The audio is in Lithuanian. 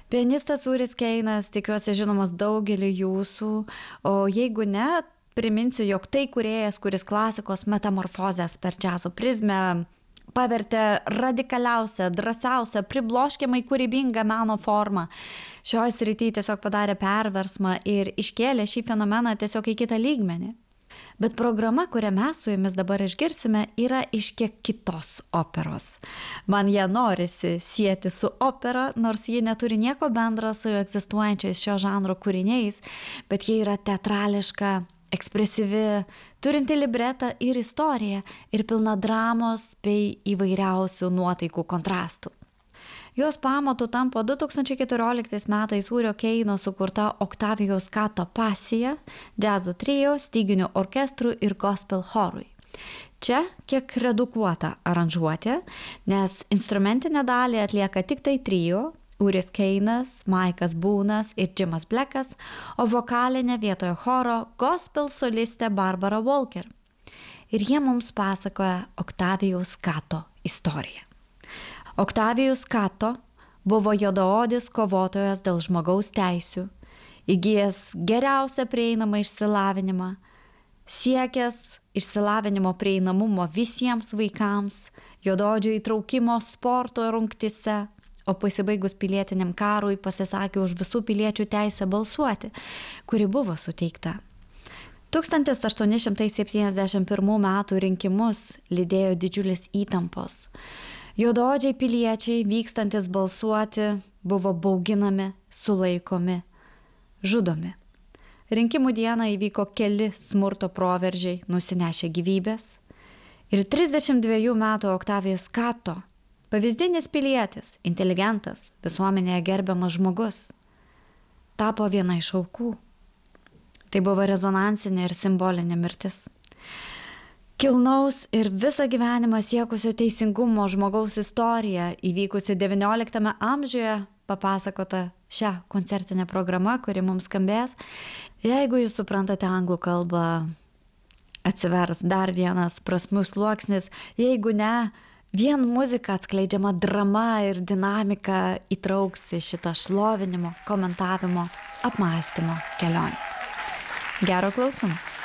Pianistas Ūris Keinas, tikiuosi žinomas daugelį jūsų, o jeigu ne, priminsiu, jog tai kūrėjas, kuris klasikos metamorfozės per džiazo prizmę pavertė radikaliausią, drąsiausią, pribloškiamai kūrybingą meno formą. Šioje srityje tiesiog padarė perversmą ir iškėlė šį fenomeną tiesiog į kitą lygmenį. Bet programa, kurią mes su jumis dabar išgirsime, yra iš kiek kitos operos. Man ją norisi sieti su opera, nors ji neturi nieko bendro su egzistuojančiais šio žanro kūriniais, bet ji yra teatrališka, ekspresyvi, turinti libretą ir istoriją ir pilna dramos bei įvairiausių nuotaikų kontrastų. Jos pamatu tampa 2014 metais Ūrio Keino sukurta Octaviaus Scato pasija, džiazo trio, styginių orkestrų ir gospel chorui. Čia kiek redukuota aranžuotė, nes instrumentinę dalį atlieka tik tai trio, Ūris Keinas, Maikas Būnas ir Jimas Blekas, o vokalinė vietoje choro gospel solistė Barbara Walker. Ir jie mums pasakoja Octaviaus Scato istoriją. Octavius Scato buvo juodaodis kovotojas dėl žmogaus teisių, įgijęs geriausią prieinamą išsilavinimą, siekęs išsilavinimo prieinamumo visiems vaikams, juodaodžio įtraukimo sporto rungtyse, o pasibaigus pilietiniam karui pasisakė už visų piliečių teisę balsuoti, kuri buvo suteikta. 1871 metų rinkimus lydėjo didžiulis įtampos. Juodaodžiai piliečiai, vykstantis balsuoti, buvo bauginami, sulaikomi, žudomi. Rinkimų dieną įvyko keli smurto proveržiai, nusinešę gyvybės. Ir 32 metų Octavius Scato, pavyzdinis pilietis, inteligentas, visuomenėje gerbiamas žmogus, tapo viena iš aukų. Tai buvo rezonansinė ir simbolinė mirtis. Kilnaus ir visą gyvenimą siekusio teisingumo žmogaus istorija, įvykusi XIX amžiuje, papasakota šią koncertinę programą, kuri mums skambės. Jeigu jūs suprantate anglų kalbą, atsivers dar vienas prasmių sluoksnis, jeigu ne, vien muzika atskleidžiama drama ir dinamika įtrauks į šitą šlovinimo, komentavimo, apmąstymo kelionę. Gero klausymo.